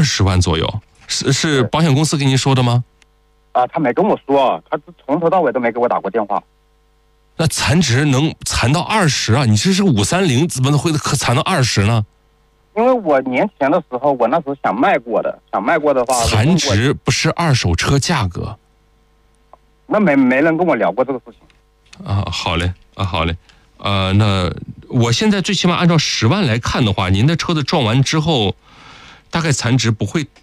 20万左右，是保险公司给您说的吗？ 他没跟我说，他从头到尾都没给我打过电话。 那残值能残到20啊？你这是530，怎么会残到20呢？ 因为我年前的时候，我那时候想卖过的话， 残值不是二手车价格。 那没人跟我聊过这个事情。 好嘞，好嘞，那我现在最起码按照10万来看的话，您的车子撞完之后，大概残值不会